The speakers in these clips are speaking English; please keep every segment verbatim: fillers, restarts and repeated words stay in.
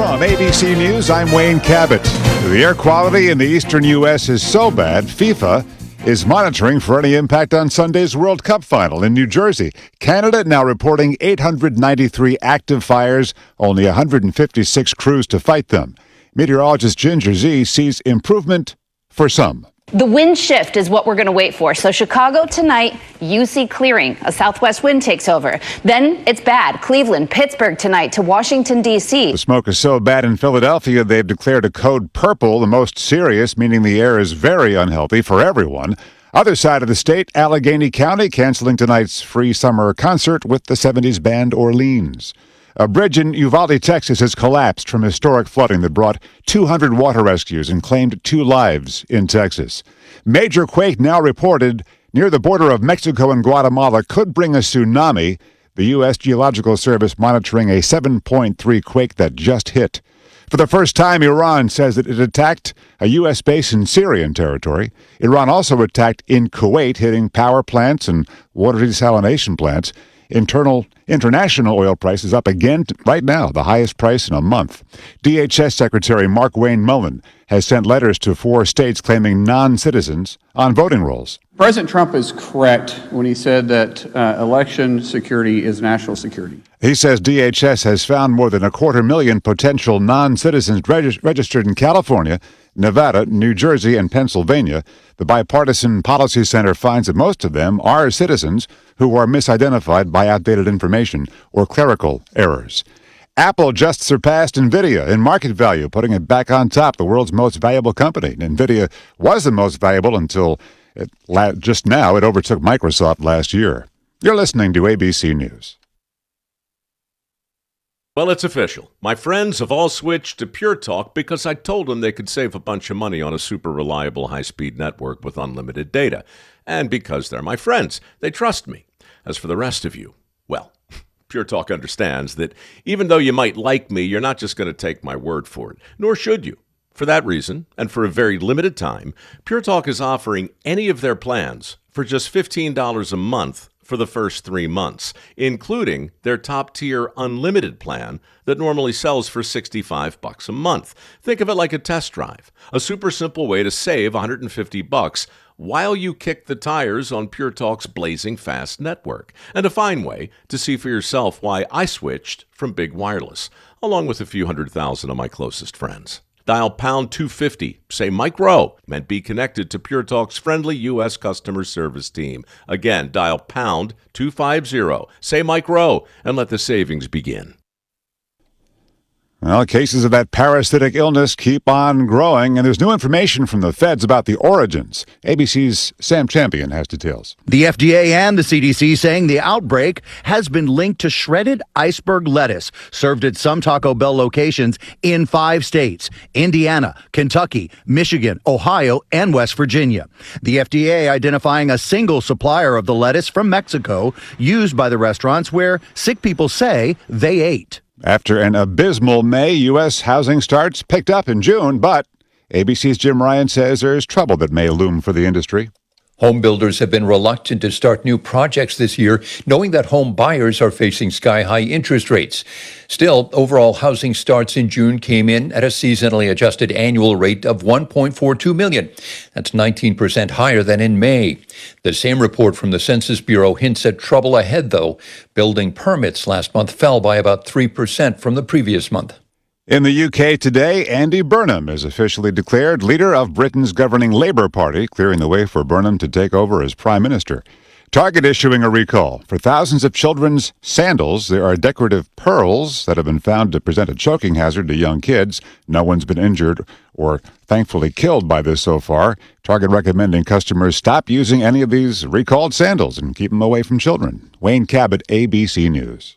From A B C News, I'm Wayne Cabot. The air quality in the eastern U S is so bad, FIFA is monitoring for any impact on Sunday's World Cup final in New Jersey. Canada now reporting eight hundred ninety-three active fires, only one hundred fifty-six crews to fight them. Meteorologist Ginger Zee sees improvement for some. The wind shift is what we're going to wait for. So Chicago tonight, U C clearing. A southwest wind takes over. Then it's bad. Cleveland, Pittsburgh tonight to Washington, D C. The smoke is so bad in Philadelphia, they've declared a code purple, the most serious, meaning the air is very unhealthy for everyone. Other side of the state, Allegheny County canceling tonight's free summer concert with the seventies band Orleans. A bridge in Uvalde, Texas has collapsed from historic flooding that brought two hundred water rescues and claimed two lives in Texas. Major quake now reported near the border of Mexico and Guatemala could bring a tsunami. The U S Geological Service monitoring a seven point three quake that just hit. For the first time, Iran says that it attacked a U S base in Syrian territory. Iran also attacked in Kuwait, hitting power plants and water desalination plants. Internal international oil prices up again right now, the highest price in a month. D H S Secretary Mark Wayne Mullen has sent letters to four states claiming non-citizens on voting rolls. President Trump is correct when he said that uh, election security is national security. He says D H S has found more than a quarter million potential non-citizens reg- registered in California, Nevada, New Jersey, and Pennsylvania. The Bipartisan Policy Center finds that most of them are citizens who are misidentified by outdated information or clerical errors. Apple just surpassed NVIDIA in market value, putting it back on top, the world's most valuable company. NVIDIA was the most valuable until it, just now it overtook Microsoft last year. You're listening to A B C News. Well, it's official. My friends have all switched to Pure Talk because I told them they could save a bunch of money on a super reliable high-speed network with unlimited data. And because they're my friends, they trust me. As for the rest of you, well, Pure Talk understands that even though you might like me, you're not just going to take my word for it, nor should you. For that reason, and for a very limited time, Pure Talk is offering any of their plans for just fifteen dollars a month for the first three months, including their top-tier unlimited plan that normally sells for sixty-five bucks a month. Think of it like a test drive, a super simple way to save one hundred fifty bucks while you kick the tires on Pure Talk's blazing fast network, and a fine way to see for yourself why I switched from Big Wireless, along with a few hundred thousand of my closest friends. Dial pound two fifty, say Mike Rowe, and be connected to Pure Talk's friendly U S customer service team. Again, dial pound two fifty, say Mike Rowe, and let the savings begin. Well, cases of that parasitic illness keep on growing, and there's new information from the feds about the origins. A B C's Sam Champion has details. The F D A and the C D C saying the outbreak has been linked to shredded iceberg lettuce served at some Taco Bell locations in five states: Indiana, Kentucky, Michigan, Ohio, and West Virginia. The F D A identifying a single supplier of the lettuce from Mexico used by the restaurants where sick people say they ate. After an abysmal May, U S housing starts picked up in June, but A B C's Jim Ryan says there's trouble that may loom for the industry. Home builders have been reluctant to start new projects this year, knowing that home buyers are facing sky-high interest rates. Still, overall housing starts in June came in at a seasonally adjusted annual rate of one point four two million. That's nineteen percent higher than in May. The same report from the Census Bureau hints at trouble ahead, though. Building permits last month fell by about three percent from the previous month. In the U K today, Andy Burnham is officially declared leader of Britain's governing Labour Party, clearing the way for Burnham to take over as Prime Minister. Target issuing a recall. For thousands of children's sandals, there are decorative pearls that have been found to present a choking hazard to young kids. No one's been injured or thankfully killed by this so far. Target recommending customers stop using any of these recalled sandals and keep them away from children. Wayne Cabot, A B C News.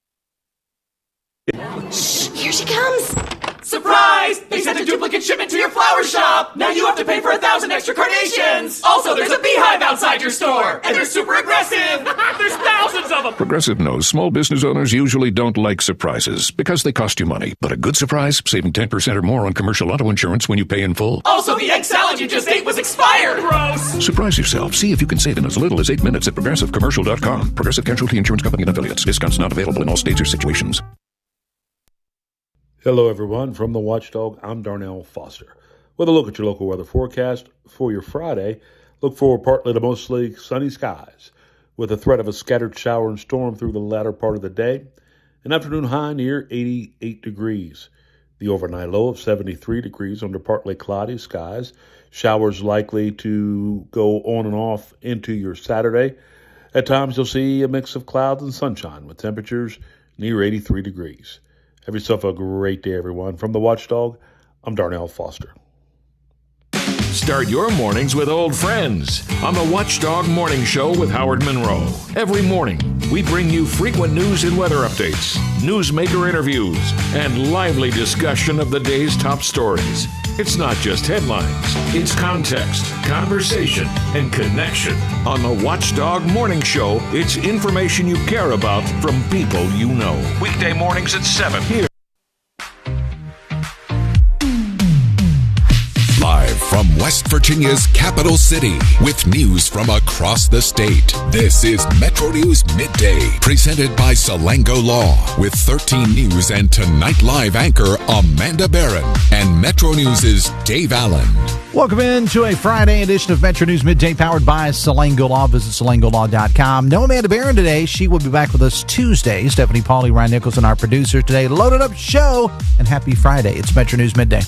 Shh, here she comes. Surprise! They sent a duplicate shipment to your flower shop. Now you have to pay for a thousand extra carnations. Also, there's a beehive outside your store, and they're super aggressive. There's thousands of them. Progressive knows small business owners usually don't like surprises because they cost you money. But a good surprise, saving ten percent or more on commercial auto insurance when you pay in full. Also, the egg salad you just ate was expired. Gross. Surprise yourself. See if you can save in as little as eight minutes at progressive commercial dot com. Progressive Casualty Insurance Company and affiliates. Discounts not available in all states or situations. Hello, everyone. From the Watchdog, I'm Darnell Foster. With a look at your local weather forecast for your Friday, look for partly to mostly sunny skies with a threat of a scattered shower and storm through the latter part of the day. An afternoon high near eighty-eight degrees. The overnight low of seventy-three degrees under partly cloudy skies. Showers likely to go on and off into your Saturday. At times you'll see a mix of clouds and sunshine with temperatures near eighty-three degrees. Have yourself a great day, everyone. From the Watchdog, I'm Darnell Foster. Start your mornings with old friends on the Watchdog Morning Show with Howard Monroe. Every morning, we bring you frequent news and weather updates, newsmaker interviews, and lively discussion of the day's top stories. It's not just headlines, it's context, conversation, and connection. On the Watchdog Morning Show, it's information you care about from people you know. Weekday mornings at seven here. Live from West Virginia's capital city with news from across the state. This is Metro News Midday, presented by Salango Law with thirteen News and Tonight Live anchor Amanda Barron and Metro News' Dave Allen. Welcome into a Friday edition of Metro News Midday, powered by Salango Law. Visit salango law dot com. No Amanda Barron today. She will be back with us Tuesday. Stephanie Pauly, Ryan Nicholson, our producer today. Loaded up show, and happy Friday. It's Metro News Midday.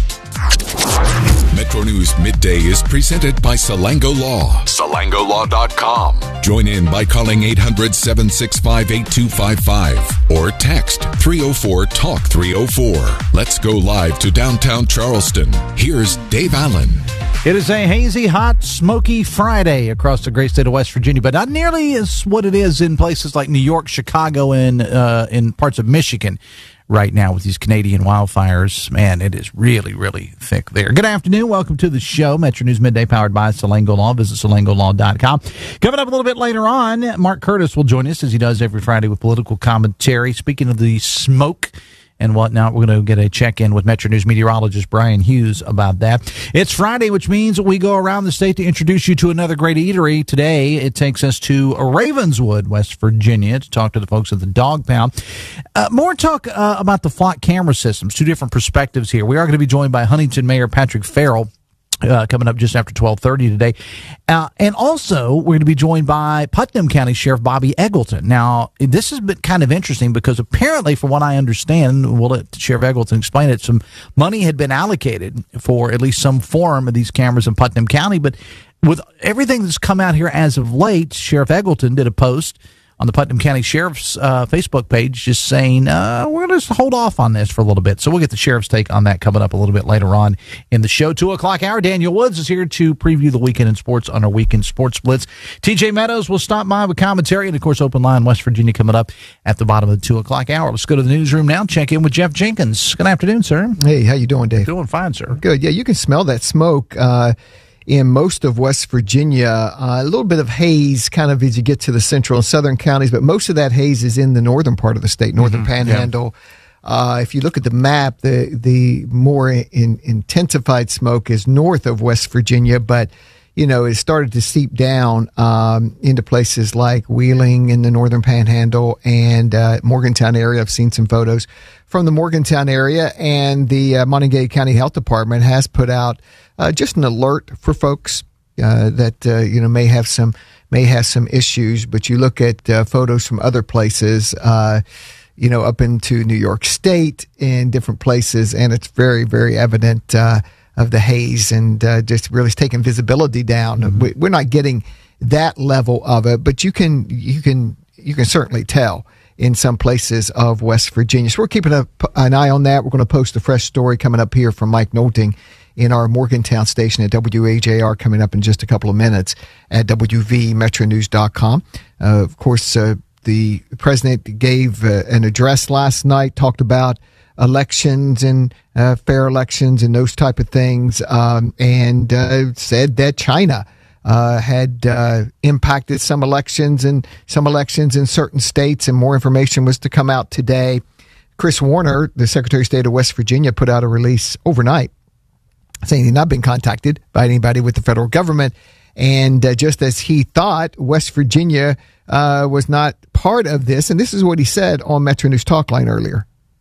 Metro News Midday is presented by Salango Law. salango law dot com. Join in by calling eight hundred, seven six five, eight two five five or text three oh four, talk three oh four. Let's go live to downtown Charleston. Here's Dave Allen. It is a hazy, hot, smoky Friday across the great state of West Virginia, but not nearly as what it is in places like New York, Chicago, and uh, in parts of Michigan right now with these Canadian wildfires. Man, it is really, really thick there. Good afternoon. Welcome to the show. Metro News Midday, powered by Salango Law. Visit salango law dot com. Coming up a little bit later on, Mark Curtis will join us as he does every Friday with political commentary. Speaking of the smoke and whatnot, we're going to get a check-in with Metro News meteorologist Brian Hughes about that. It's Friday, which means we go around the state to introduce you to another great eatery. Today, it takes us to Ravenswood, West Virginia, to talk to the folks at the Dog Pound. Uh, more talk uh, about the flock camera systems, two different perspectives here. We are going to be joined by Huntington Mayor Patrick Farrell, Uh, coming up just after twelve thirty today. Uh, and also, we're going to be joined by Putnam County Sheriff Bobby Eggleton. Now, this has been kind of interesting because apparently, from what I understand, we'll let Sheriff Eggleton explain it, some money had been allocated for at least some form of these cameras in Putnam County. But with everything that's come out here as of late, Sheriff Eggleton did a post on the Putnam County Sheriff's uh, Facebook page just saying, uh, we're going to hold off on this for a little bit. So we'll get the Sheriff's take on that coming up a little bit later on in the show. Two o'clock hour, Daniel Woods is here to preview the weekend in sports on our Weekend Sports Blitz. T J Meadows will stop by with commentary and, of course, Open Line West Virginia coming up at the bottom of the two o'clock hour. Let's go to the newsroom now, check in with Jeff Jenkins. Good afternoon, sir. Hey, how you doing, Dave? Doing fine, sir. Good. Yeah, you can smell that smoke uh, in most of West Virginia. Uh, a little bit of haze kind of as you get to the central and southern counties, but most of that haze is in the northern part of the state, northern mm-hmm, panhandle. Yeah. Uh, if you look at the map, the the more in, intensified smoke is north of West Virginia, but you know, it started to seep down um, into places like Wheeling in the northern panhandle and uh, Morgantown area. I've seen some photos from the Morgantown area, and the uh, Montague County Health Department has put out uh, just an alert for folks uh, that uh, you know may have some may have some issues. But you look at uh, photos from other places, uh, you know, up into New York State and different places, and it's very, very evident uh, of the haze and uh, just really taking visibility down. Mm-hmm. We, we're not getting that level of it, but you can you can you can certainly tell in some places of West Virginia. So we're keeping a, an eye on that. We're going to post a fresh story coming up here from Mike Nolting in our Morgantown station at W A J R coming up in just a couple of minutes at W V metro news dot com. Uh, of course, uh, the president gave uh, an address last night, talked about elections and uh, fair elections and those type of things, um, and uh, said that China uh, had uh, impacted some elections and some elections in certain states, and more information was to come out today. Chris Warner, the Secretary of State of West Virginia, put out a release overnight saying he'd not been contacted by anybody with the federal government, and uh, just as he thought, West Virginia uh, was not part of this, and this is what he said on Metro News Talkline earlier.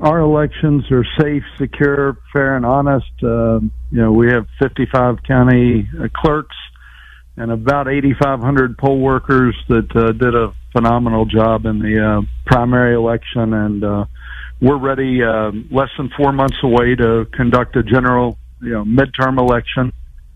our elections are safe, secure, fair, and honest. Uh, you know, we have fifty-five county uh, clerks and about eighty-five hundred poll workers that uh, did a phenomenal job in the uh, primary election, and uh, we're ready uh, less than four months away to conduct a general, you know, midterm election.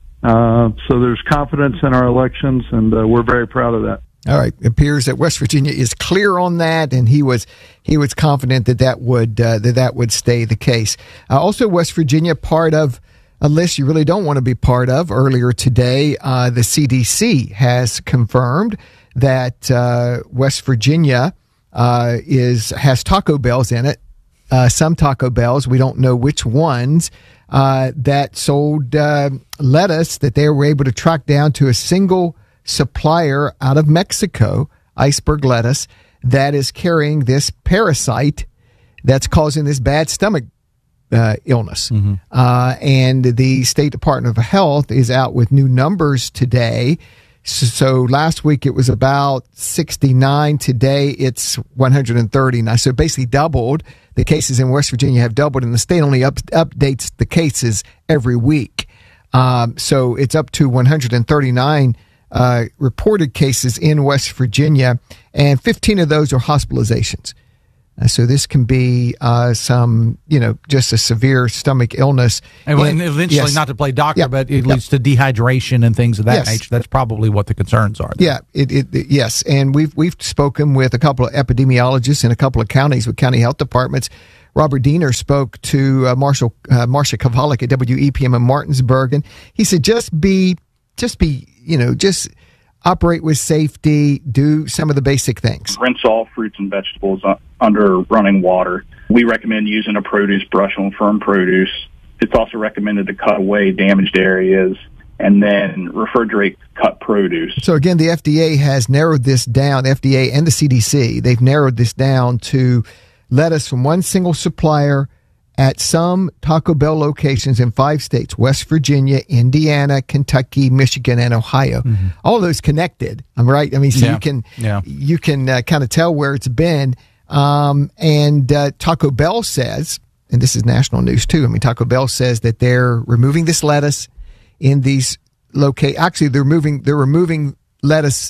Uh, so there's confidence in our elections, and uh, we're very proud of that. All right. It appears that West Virginia is clear on that, and he was he was confident that that would uh, that that would stay the case. Uh, also, West Virginia, part of a list you really don't want to be part of. Earlier today, uh, the C D C has confirmed that uh, West Virginia uh, is has Taco Bells in it. Uh, some Taco Bells, we don't know which ones, uh, that sold uh, lettuce that they were able to track down to a single supplier out of Mexico, iceberg lettuce, that is carrying this parasite that's causing this bad stomach uh, illness. Mm-hmm. Uh, and the State Department of Health is out with new numbers today. So, so last week it was about sixty-nine. Today it's one hundred thirty. Now, so basically doubled. The cases in West Virginia have doubled, and the state only up, updates the cases every week. Um, so it's up to one hundred thirty-nine Uh, reported cases in West Virginia, and fifteen of those are hospitalizations. Uh, so this can be uh, some, you know, just a severe stomach illness. And, and eventually, yes. not to play doctor, Yeah. but it Yeah. leads to dehydration and things of that Yes. nature. That's probably what the concerns are. Yeah, it, it, it- yes, and we've we've spoken with a couple of epidemiologists in a couple of counties with county health departments. Robert Diener spoke to uh, Marshall uh, Marcia Kovalik at W E P M in Martinsburg, and he said, just be, just be, you know, just operate with safety, do some of the basic things. Rinse all fruits and vegetables uh, under running water. We recommend using a produce brush on firm produce. It's also recommended to cut away damaged areas and then refrigerate cut produce. So again, the F D A has narrowed this down, the F D A and the C D C, they've narrowed this down to lettuce from one single supplier at some Taco Bell locations in five states: West Virginia, Indiana, Kentucky, Michigan, and Ohio. Mm-hmm. All of those connected. I'm right. I mean, so Yeah. you can Yeah. you can uh, kind of tell where it's been. Um, and uh, Taco Bell says, and this is national news too. I mean, Taco Bell says that they're removing this lettuce in these locate. Actually, they're moving. They're removing lettuce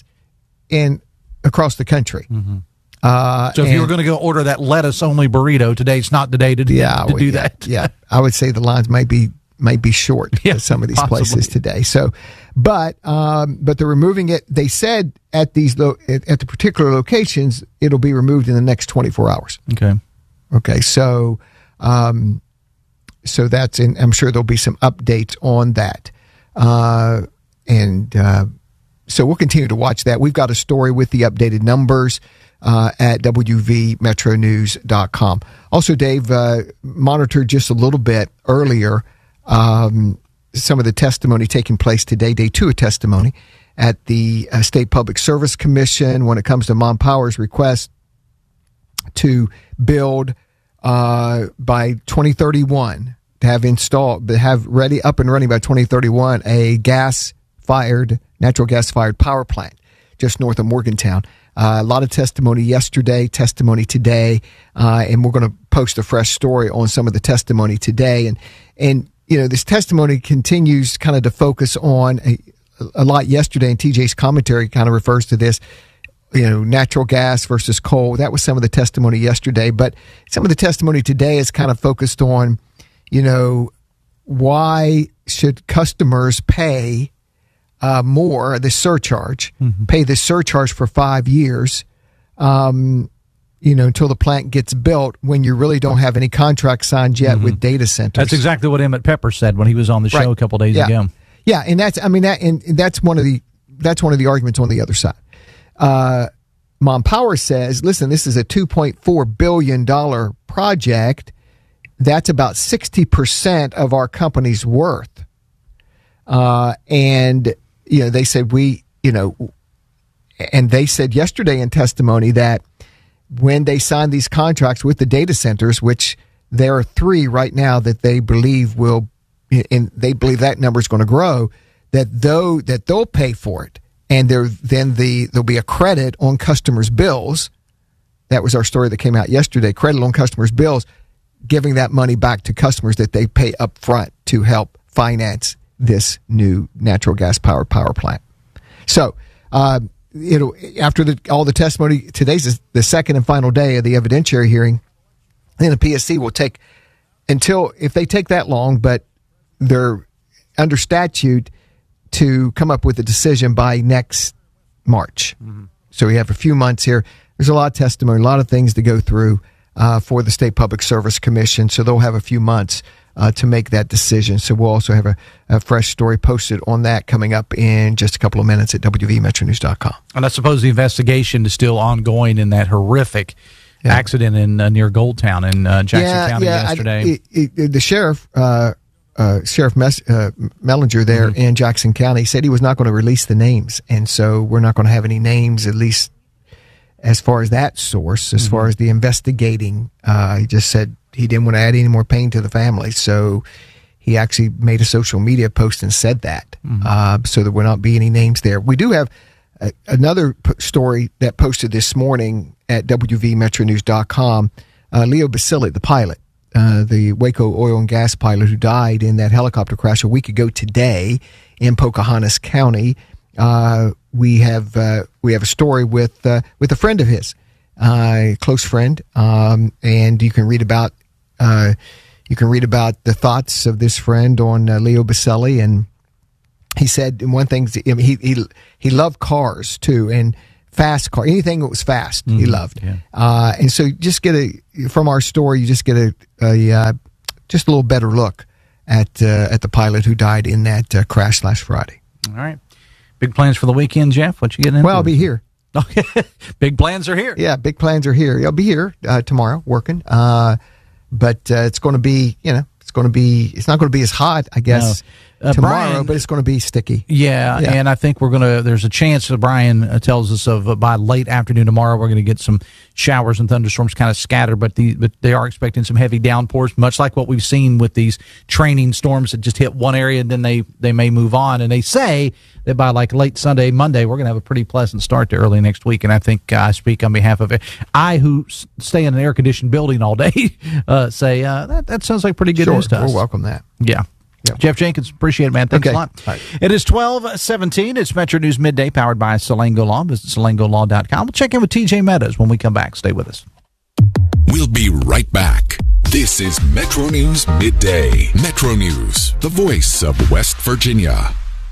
in across the country. Mm-hmm. Uh, So if you and- were going to go order that lettuce-only burrito, today's not the day to, yeah, to well, do yeah, that. Yeah, I would say the lines might be might be short Yeah, at some of these possibly. places today. So, but um, but they're removing it. They said at these lo- at, at the particular locations, it'll be removed in the next twenty-four hours. Okay. Okay. So, um, so that's in. I'm sure there'll be some updates on that, uh, and uh, so we'll continue to watch that. We've got a story with the updated numbers uh, at W V metro news dot com. Also, Dave uh, monitored just a little bit earlier um, some of the testimony taking place today, day two of testimony at the uh, State Public Service Commission when it comes to Mon Power's request to build uh, by twenty thirty-one, to have installed, to have ready, up and running by twenty thirty-one, a gas-fired, natural gas-fired power plant just north of Morgantown. Uh, a lot of testimony yesterday, testimony today, uh, and we're going to post a fresh story on some of the testimony today. And, and you know, this testimony continues kind of to focus on a, a lot yesterday, and T J's commentary kind of refers to this, you know, natural gas versus coal. That was some of the testimony yesterday. But some of the testimony today is kind of focused on, you know, why should customers pay uh, more, the surcharge, mm-hmm. pay the surcharge for five years, um, you know, until the plant gets built when you really don't have any contract signed yet mm-hmm. with data centers. That's exactly what Emmett Pepper said when he was on the show right. a couple days yeah. ago. Yeah, and that's, I mean, that, and that's one of the, that's one of the arguments on the other side. Uh, Mon Power says, listen, this is a two point four billion dollars project. That's about sixty percent of our company's worth. Uh, and, you know, they said we, you know, and they said yesterday in testimony that when they signed these contracts with the data centers, which there are three right now that they believe will, and they believe that number is going to grow, that though, that they'll pay for it. And there, then the there'll be a credit on customers' bills. That was our story that came out yesterday. Credit on customers' bills. giving that money back to customers that they pay up front to help finance this new natural gas powered power plant. So, uh, it'll, after the, all the testimony, today's the second and final day of the evidentiary hearing. Then the P S C will take until, if they take that long, but they're under statute to come up with a decision by next March. Mm-hmm. So we have a few months here. There's a lot of testimony, a lot of things to go through uh, for the State Public Service Commission. So they'll have a few months uh, to make that decision. So we'll also have a, a fresh story posted on that coming up in just a couple of minutes at W V Metro News dot com. And I suppose the investigation is still ongoing in that horrific yeah. accident in uh, near Goldtown in uh, Jackson yeah, County yeah, yesterday. I, it, it, the sheriff, uh, uh, Sheriff Mes- uh, Mellinger there mm-hmm. in Jackson County said he was not going to release the names. And so we're not going to have any names, at least as far as that source, as mm-hmm. far as the investigating. Uh, he just said he didn't want to add any more pain to the family. So he actually made a social media post and said that, mm-hmm. uh, so there will not be any names there. We do have a, another p- story that posted this morning at W V Metro News dot com. Uh, Leo Basile, the pilot, uh, the Waco oil and gas pilot who died in that helicopter crash a week ago today in Pocahontas County. Uh, we have uh, we have a story with uh, with a friend of his, uh, a close friend, um, and you can read about uh, you can read about the thoughts of this friend on uh, Leo Basile. And he said one thing, he he he loved cars too, and fast car, anything that was fast, mm-hmm. he loved. Yeah. Uh, and so just get a from our story, you just get a, a uh, just a little better look at uh, at the pilot who died in that uh, crash last Friday. All right. Big plans for the weekend, Jeff? What you getting into? Well, I'll be here. Okay. Big plans are here. Yeah, big plans are here. I'll be here uh, tomorrow working. Uh, but uh, it's going to be, you know, it's going to be, it's not going to be as hot, I guess, no. uh, tomorrow, Brian, but it's going to be sticky. Yeah, yeah, and I think we're going to, there's a chance that Brian uh, tells us of uh, by late afternoon tomorrow, we're going to get some showers and thunderstorms kind of scattered, but the but they are expecting some heavy downpours, much like what we've seen with these training storms that just hit one area and then they, they may move on. And they say that by like late Sunday, Monday, we're going to have a pretty pleasant start to early next week. And I think uh, I speak on behalf of it. I, who s- stay in an air-conditioned building all day, uh, say uh, that, that sounds like pretty good sure, news to us. We'll welcome that. Yeah. Yep. Jeff Jenkins, appreciate it, man. Thanks okay. a lot. Right. It is twelve seventeen. It's Metro News Midday, powered by Salango Law. Visit salango law dot com. We'll check in with T J Meadows when we come back. Stay with us. We'll be right back. This is Metro News Midday. Metro News, the voice of West Virginia.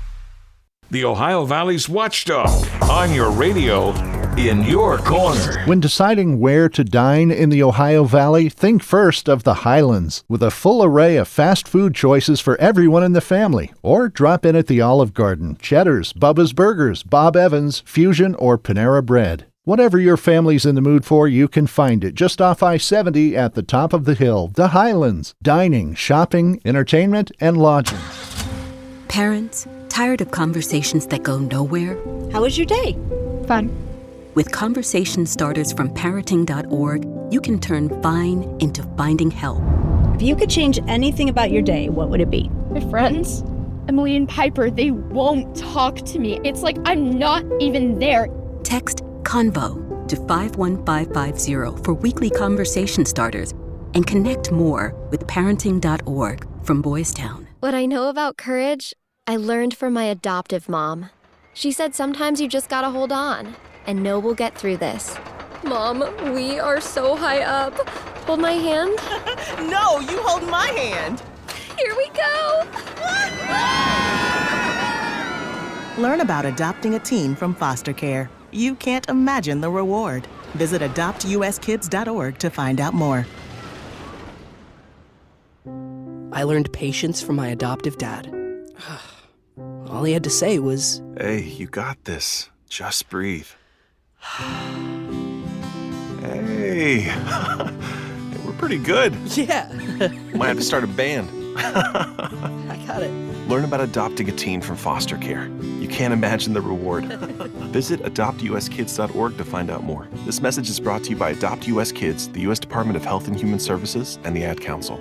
The Ohio Valley's Watchdog, on your radio, in your corner. When deciding where to dine in the Ohio Valley, think first of the Highlands, with a full array of fast food choices for everyone in the family. Or drop in at the Olive Garden, Cheddar's, Bubba's Burgers, Bob Evans, Fusion, or Panera Bread. Whatever your family's in the mood for, you can find it just off I seventy at the top of the hill. The Highlands. Dining, shopping, entertainment, and lodging. Parents, tired of conversations that go nowhere? How was your day? Fun. With conversation starters from parenting dot org, you can turn fine into finding help. If you could change anything about your day, what would it be? My friends, Emily and Piper, they won't talk to me. It's like I'm not even there. Text CONVO to five one five five zero for weekly conversation starters and connect more with parenting dot org from Boys Town. What I know about courage, I learned from my adoptive mom. She said sometimes you just gotta hold on and know we'll get through this. Mom, we are so high up. Hold my hand. No, you hold my hand. Here we go. Learn about adopting a teen from foster care. You can't imagine the reward. Visit adopt u s kids dot org to find out more. I learned patience from my adoptive dad. All he had to say was, "Hey, you got this. Just breathe." Hey, we're pretty good. Yeah. Might have to start a band. I got it. Learn about adopting a teen from foster care. You can't imagine the reward. Visit adopt u s kids dot org to find out more. This message is brought to you by Adopt U S Kids, the U S Department of Health and Human Services, and the Ad Council.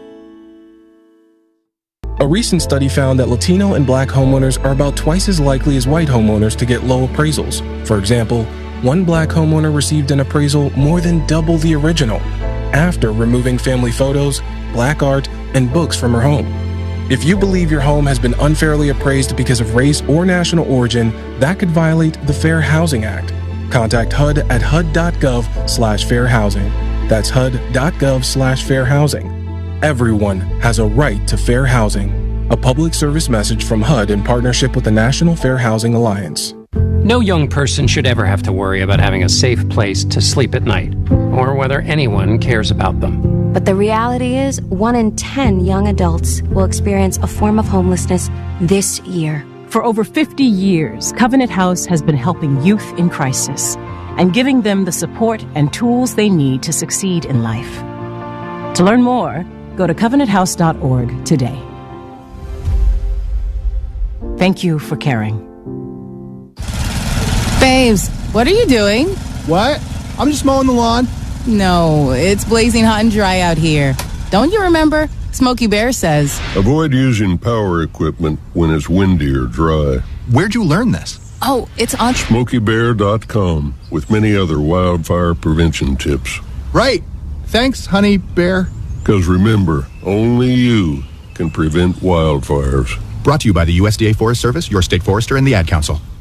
A recent study found that Latino and Black homeowners are about twice as likely as white homeowners to get low appraisals. For example, one Black homeowner received an appraisal more than double the original. After removing family photos, black art, and books from her home. If you believe your home has been unfairly appraised because of race or national origin, that could violate the Fair Housing Act. Contact H U D at H U D dot gov slash fair housing. That's H U D dot gov slash fair housing. Everyone has a right to fair housing. A public service message from H U D in partnership with the National Fair Housing Alliance. No young person should ever have to worry about having a safe place to sleep at night, or whether anyone cares about them. But the reality is, one in ten young adults will experience a form of homelessness this year. For over fifty years, Covenant House has been helping youth in crisis and giving them the support and tools they need to succeed in life. To learn more, go to covenant house dot org today. Thank you for caring. Babes, what are you doing? What? I'm just mowing the lawn. No, it's blazing hot and dry out here. Don't you remember? Smokey Bear says. Avoid using power equipment when it's windy or dry. Where'd you learn this? Oh, it's on smokey bear dot com with many other wildfire prevention tips. Right. Thanks, honey bear. Because remember, only you can prevent wildfires. Brought to you by the U S D A Forest Service, your state forester, and the Ad Council.